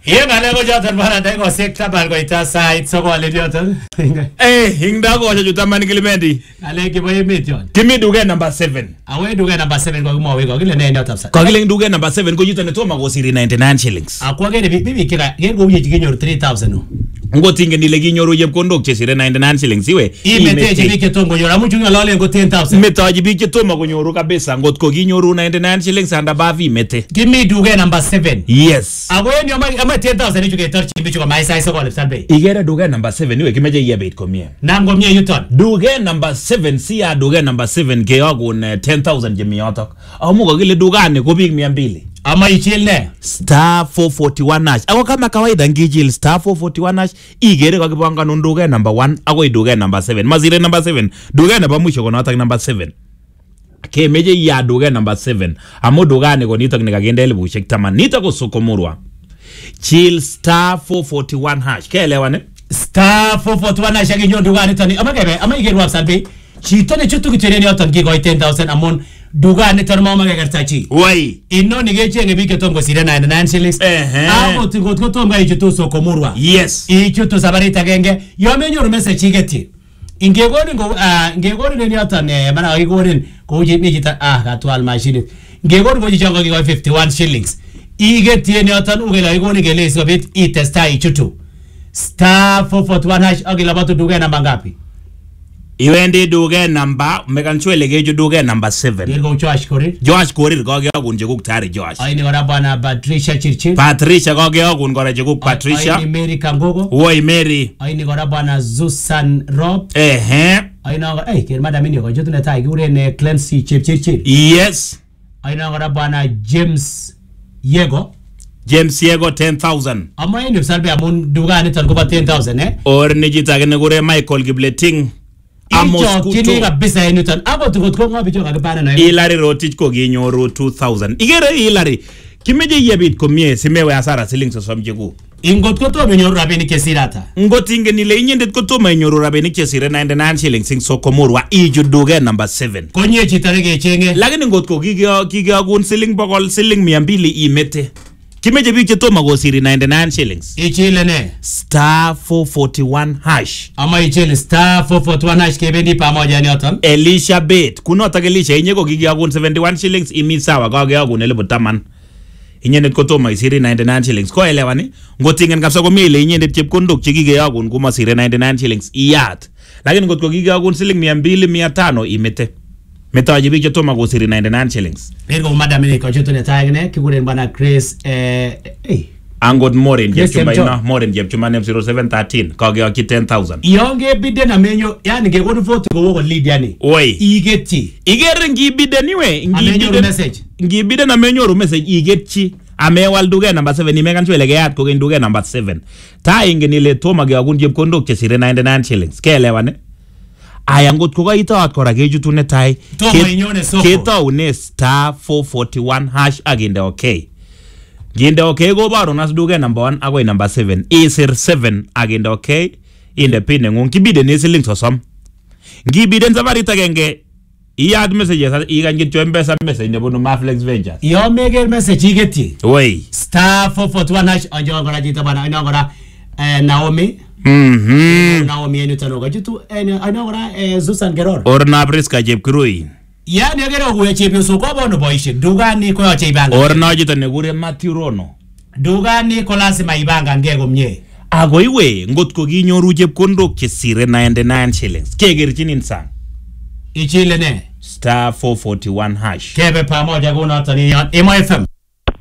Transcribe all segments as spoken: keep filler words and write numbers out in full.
Ye ngale ko joton bana dai ko sekta bal ko ita side so ko le joton. Eh, hingda ko acha juta man Kilimendi. Ale ki boye mit jon. Kimi duge number seven. Awe duge number seven ko mo we ko kile ne ndio tapsa. Ko kile duge number seven ko juta ne to mago siri ninety-nine shillings. Akwa gere bibi kika ye ko uye jikinyo three thousand. Ngotinge ni legi nyoru yepkondok che siri ninety-nine shillings iwe. Imete jibi ke tongo yora mu chunga lole ngo ten thousand. Meta jibi ke to mago nyoru kabisa ngot ko ginyoru ninety-nine shillings anda bavi mete. Kimi duge number seven. Yes. Awe ni ama ama ten thousand chuke tar chibi chuka mai sai so ko salbe. Igere duge number seven iwe kimeje yebet komie. Nam gomie yuton. Duge number seven si ya duge number seven ke yagun ten thousand jemi yotok. Amu ko kile dugane ko big mia mbili. Ama ichil ne star four forty-one hash. Ako kama kawaida ngijil star four forty-one hash igere kwa kipanga nunduge number one ako iduge number seven. Mazire number seven. Duge number mwisho kono atak number seven. Ke meje ya duge number seven. Amo dugane ko nitok nikagende ele bushek taman. Nita ko sokomurwa. Chill star four forty-one hash. Ke elewane? Star four forty-one hash yagi nyon dugane tani. Ama kebe ama igere wap salbe. Chitone chutu kichireni yotan kiko ten thousand amon. Duga ne tarma ma ga tachi wai inno ni ge chenge bi ke tongo sire ninety-nine shillings eh abo tingo ko tonga ichuto so komurwa yes ichuto sabari tagenge yo menyo message igeti inge goni ngo nge goni ne yata ne mana ai goni ko je ni jita ah katwal machine nge goni ko jichanga ko fifty-one shillings igeti ne yata ugela ai goni gele so bit i testa ichuto star four forty-one hash agila batu duga namba ngapi iwendi duge number mekan chwele geju duge number seven. Dirgo Josh Korir. Josh Korir ko ge agun jeguk tari Josh. Ai ni ora bana Patricia Chirchir. Patricia ko ge agun gora jeguk Patricia. Ai ni Mary Kangogo. Woi Mary. Ai ni ora bana Susan Rob. Eh eh. Ai na ai ke madam ni ko jotuna tai gure ne Clancy Chirchir. Yes. Ai na ora bana James Yego. James Yego ten thousand. Amma ni salbe amun duga ne tan ko ba ten thousand eh. Or ni jita ge ne gure Michael Gibleting. Amos kini kabisa enutan abo tukotko ngapi joka kipana na Hilary Rotich ko ginyoru two thousand. Igere Hilary kimeje yebit komie simewe asara siling sosom jegu. Ingot ko to menyoru rabeni kesirata. Ngot ingeni le inyendet ko to menyoru rabeni kesire ninety-nine shillings sing so komurwa ijuduge number seven. Konye chitarege chenge. Lakini ngot ko kige kige agun siling bokol siling mia mbili imete. Kimeje bik che to mago siri ninety-nine shillings. Ichile ne star four forty-one hash. Ama ichile star four forty-one hash kebendi pamoja ni otan. Elisha Bet kuno ta Elisha inye ko kige agun seventy-one shillings imi sawa ko ge agun elebo taman. Inyendet ko to mai siri ninety-nine shillings ko elewani ngotingen kapsa ko mile inyendet chepkondok che kige agun kuma siri ninety-nine shillings iyat. Lakini ngot ko kige agun siling mia mbili mia tano imete. Meta jibi che to mago siri ninety-nine shillings. Ergo madam ni ko jotune taagne kiguren bana Grace eh eh Angot Morin jepchuma ina Morin jepchuma nem zero seven one three ko ge aki ten thousand. Yonge bide na menyo yani ge go vote go go lead yani. Oi. Igeti. Igere ngi bide niwe ngi bide message. Ngi bide na menyo message igetchi. Amewal duge number seven imekan chwele ge at ko ge duge number seven. Ta ingeni le to mage agun jepkondok che sire ninety-nine shillings. Kelewane. Aya ngot ko gaita at kora ge jutune tai. Keta une star four forty-one hash aginde okay. Ginde okay go baro nas duge number one agoi number seven. Isir seven aginde okay. Inde pine ngun kibide ni siling sosom. Ngibide nzabari tagenge. Iyad messages iga ngit mpesa message ne bono Maflex Ventures. Yo mege message igeti. Wei. Star four forty-one hash anjo ngora jita bana ina ngora eh Naomi. Mhm. Naomi enu tanoga jitu ina ngora eh Susan Geror. Or na briska jepkrui. Ya ne gero ku echepe so ko bono boishe dugani ko ache ibanga. Or na jita ne gure Matthew Rono. Dugani ko lazima ibanga ngego mnye. Ago iwe ngot ko ginyoru jepkondok che sire ninety-nine shillings. Kegerchin insang. Ichile ne star four forty-one hash. Kebe pamoja kuna tani Emo F M.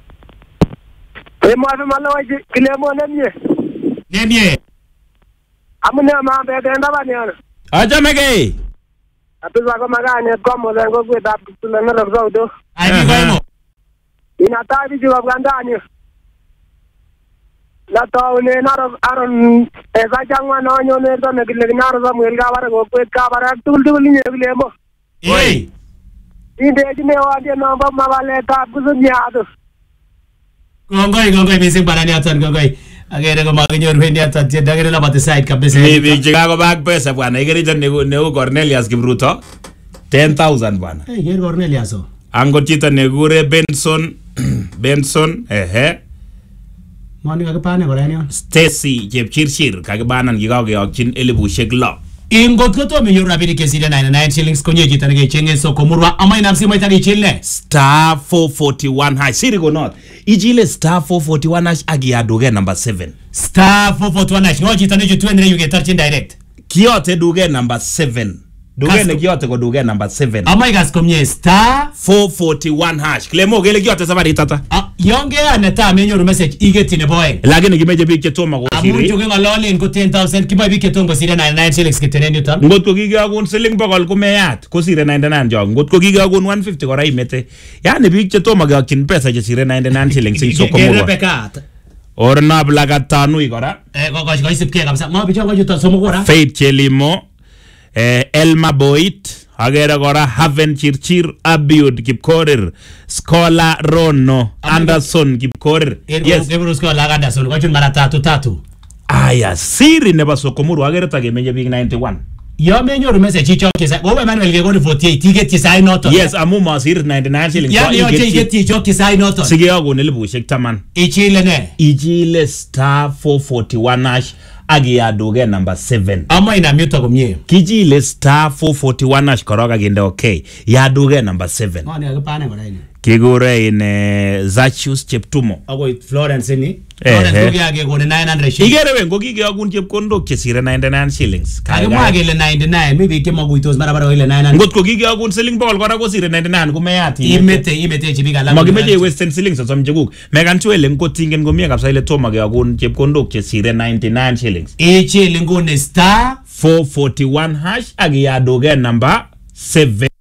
Emo F M aloje kilemo nemye. Nemye. Amune mambe denda banyana. Acha mege. Apisa ko magane ko mo lengo kweta tulana rodo. Ai bi imo. Ina tabi jiwa bwandani. La taune naro aron esa jangwa no nyone to ne gile naro Samuel ga bara go kwet ka bara tul tul ni bilemo. Eh. Inde jine wande no ba mawale ta kuzunyado. Gongoi gongoi mising barani atan gongoi. Agere ko maginyor wendi atan tie dagere la bate side kabisa. Bibi jiga ko bag pesa bwana igeri jan ne ne Cornelius Kibruto ten thousand bwana. Eh ger Cornelius o. Angot chita ne gure Benson Benson ehe. Moni kakipane kora en yon. Stacy Chepchirchir kakibanan kikakeyokyin elibushek lo. Ingot ko tomo nyoru rabinik chesire ninety-nine shillings konye chito nekechenge soko murwa ama inam simoit ak ichil ne star four forty-one hash siri konot ichile star four forty-one hash ak iyaduke number seven star four forty-one hash ngo chito nechu twenty yu ketorchin direct kiyote duke number seven duke ne kiyote ko duke number seven ama ikas komye star four forty-one hash klemo kele kiyote sabarit ata yonge aneta menyoru message igeti nebo oeng lakini kimeje biik chetomo kosire amu chuke ngalolen ko ten thousand kiboy biik chetomo kosire ninety-nine shillings kitenen yuton ngot ko kikakon siling bokol kumeyat kosire ninety-nine jog ngot ko kikakon one fifty kora imete yani biik chetomo keyokyin pesa chesire ninety-nine shillings ing soko murwa kerebekat ornab lakatanui kora eh kokoch koisipke kabisa ma bichongo chuton somok kora Faith Chelimo eh, Elma Boit agere kora Haven Chirchir Abiud Kipkorir Scholar Rono Anderson Kipkorir yes eburu Scholar Anderson kochun mara tatu tatu aya siri nebo soko murwa agere takemenye biik ninety-one yo menyoru message ichok kisa go Emmanuel gekoni forty-eight ticket kisa inoto yes amu masir ninety-nine shillings yani yo ticket ichok kisa inoto sikeyokun elibushek taman ichile ne ichile star four forty-one hash agiyaduke number seven ama ina mute komye kichile star four forty-one hash koroka kinde okay yaduke number seven ngone akipane kora ini kigure in Zachus Cheptumo agoi Florence ni Florence ko yake ko nine hundred shillings igere wen ko kikeyokun chepkondok chesire ninety-nine shillings kakimwa kele ninety-nine mi biik chemakuitos barabara ile nine hundred ngot ko kikeyokun siling bokol kora kosire ninety-nine kumeyati imete imete chibiik alak makimeche western shillings sosom chekuk mekan chwele ngotingen komie kabisa ile tomo keyokun chepkondok chesire ninety-nine shillings ichile ngone star four forty-one hash ak iyaduke number seven